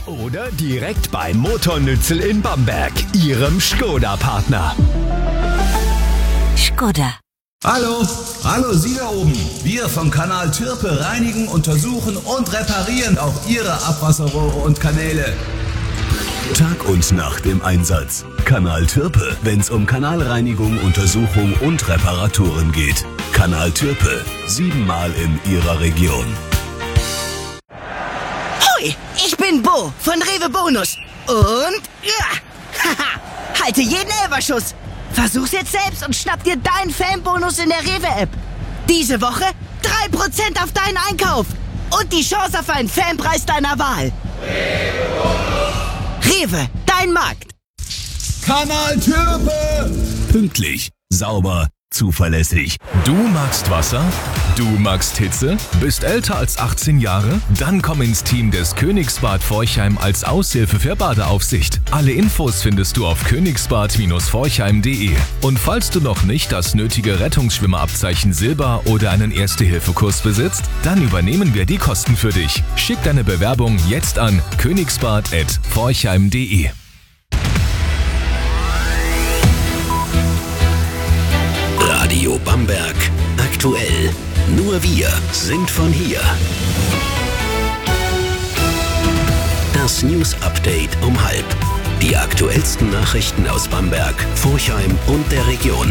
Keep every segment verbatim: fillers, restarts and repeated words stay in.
Oder direkt beim Motornützel in Bamberg, Ihrem Škoda-Partner. Škoda. Hallo, hallo Sie da oben. Wir vom Kanal Türpe reinigen, untersuchen und reparieren auch Ihre Abwasserrohre und Kanäle. Tag und Nacht im Einsatz. Kanal Türpe, wenn's um Kanalreinigung, Untersuchung und Reparaturen geht. Kanal Türpe, siebenmal in Ihrer Region. Hoi, ich bin Bo von Rewe Bonus. Und ja, haha, halte jeden Elferschuss. Versuch's jetzt selbst und schnapp dir deinen Fanbonus in der Rewe-App. Diese Woche drei Prozent auf deinen Einkauf und die Chance auf einen Fanpreis deiner Wahl. Rewe, dein Markt. Kanal Türpe! Pünktlich, sauber, zuverlässig. Du magst Wasser? Du magst Hitze? Bist älter als achtzehn Jahre? Dann komm ins Team des Königsbad Forchheim als Aushilfe für Badeaufsicht. Alle Infos findest du auf königsbad forchheim punkt de. Und falls du noch nicht das nötige Rettungsschwimmerabzeichen Silber oder einen Erste-Hilfe-Kurs besitzt, dann übernehmen wir die Kosten für dich. Schick deine Bewerbung jetzt an königsbad at forchheim punkt de. Radio Bamberg. Aktuell. Nur wir sind von hier. Das News Update um halb. Die aktuellsten Nachrichten aus Bamberg, Forchheim und der Region.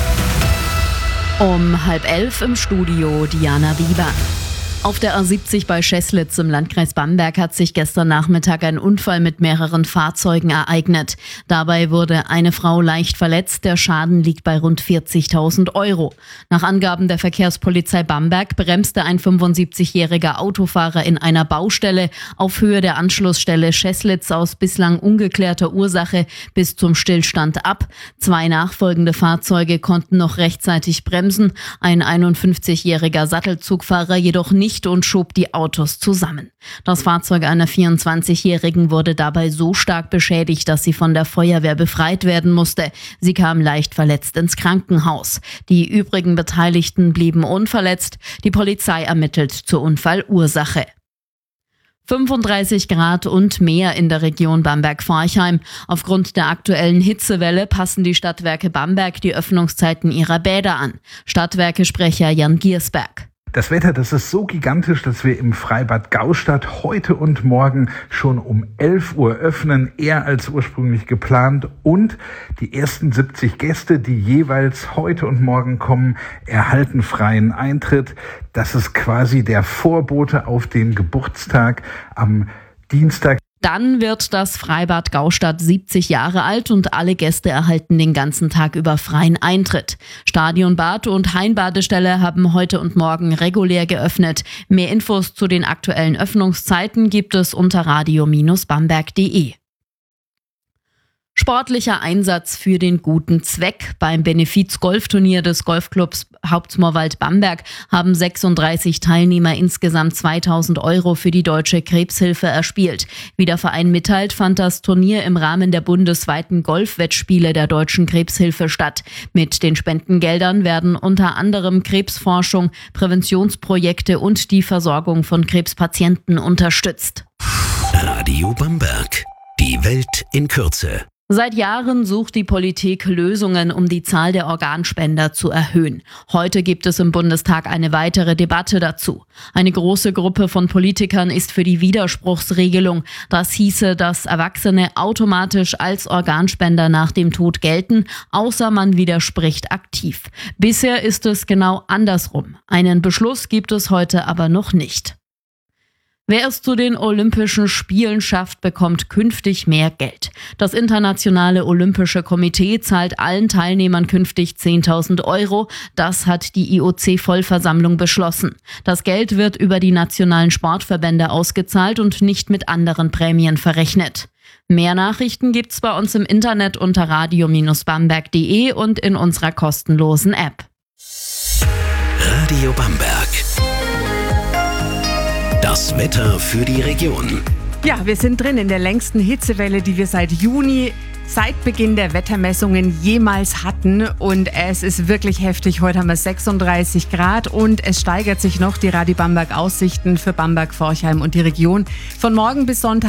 Um halb elf im Studio Diana Bieber. Auf der A siebzig bei Scheßlitz im Landkreis Bamberg hat sich gestern Nachmittag ein Unfall mit mehreren Fahrzeugen ereignet. Dabei wurde eine Frau leicht verletzt. Der Schaden liegt bei rund vierzigtausend Euro. Nach Angaben der Verkehrspolizei Bamberg bremste ein fünfundsiebzigjähriger Autofahrer in einer Baustelle auf Höhe der Anschlussstelle Scheßlitz aus bislang ungeklärter Ursache bis zum Stillstand ab. Zwei nachfolgende Fahrzeuge konnten noch rechtzeitig bremsen. Ein einundfünfzigjähriger Sattelzugfahrer jedoch nicht und schob die Autos zusammen. Das Fahrzeug einer vierundzwanzigjährigen wurde dabei so stark beschädigt, dass sie von der Feuerwehr befreit werden musste. Sie kam leicht verletzt ins Krankenhaus. Die übrigen Beteiligten blieben unverletzt. Die Polizei ermittelt zur Unfallursache. fünfunddreißig Grad und mehr in der Region Bamberg-Forchheim. Aufgrund der aktuellen Hitzewelle passen die Stadtwerke Bamberg die Öffnungszeiten ihrer Bäder an. Stadtwerke-Sprecher Jan Giersberg. Das Wetter, das ist so gigantisch, dass wir im Freibad Gaustadt heute und morgen schon um elf Uhr öffnen, eher als ursprünglich geplant. Und die ersten siebzig Gäste, die jeweils heute und morgen kommen, erhalten freien Eintritt. Das ist quasi der Vorbote auf den Geburtstag am Dienstag. Dann wird das Freibad Gaustadt siebzig Jahre alt und alle Gäste erhalten den ganzen Tag über freien Eintritt. Stadionbad und Hainbadestelle haben heute und morgen regulär geöffnet. Mehr Infos zu den aktuellen Öffnungszeiten gibt es unter radio Bindestrich bamberg punkt de. Sportlicher Einsatz für den guten Zweck. Beim Benefiz-Golfturnier des Golfclubs Hauptsmoorwald Bamberg haben sechsunddreißig Teilnehmer insgesamt zweitausend Euro für die Deutsche Krebshilfe erspielt. Wie der Verein mitteilt, fand das Turnier im Rahmen der bundesweiten Golfwettspiele der Deutschen Krebshilfe statt. Mit den Spendengeldern werden unter anderem Krebsforschung, Präventionsprojekte und die Versorgung von Krebspatienten unterstützt. Radio Bamberg. Die Welt in Kürze. Seit Jahren sucht die Politik Lösungen, um die Zahl der Organspender zu erhöhen. Heute gibt es im Bundestag eine weitere Debatte dazu. Eine große Gruppe von Politikern ist für die Widerspruchsregelung. Das hieße, dass Erwachsene automatisch als Organspender nach dem Tod gelten, außer man widerspricht aktiv. Bisher ist es genau andersrum. Einen Beschluss gibt es heute aber noch nicht. Wer es zu den Olympischen Spielen schafft, bekommt künftig mehr Geld. Das Internationale Olympische Komitee zahlt allen Teilnehmern künftig zehntausend Euro. Das hat die I O C-Vollversammlung beschlossen. Das Geld wird über die nationalen Sportverbände ausgezahlt und nicht mit anderen Prämien verrechnet. Mehr Nachrichten gibt's bei uns im Internet unter radio Bindestrich bamberg punkt de und in unserer kostenlosen App. Radio Bamberg. Das Wetter für die Region. Ja, wir sind drin in der längsten Hitzewelle, die wir seit Juni, seit Beginn der Wettermessungen jemals hatten. Und es ist wirklich heftig. Heute haben wir sechsunddreißig Grad und es steigert sich noch. Die Radio Bamberg Aussichten für Bamberg, Forchheim und die Region. Von morgen bis Sonntag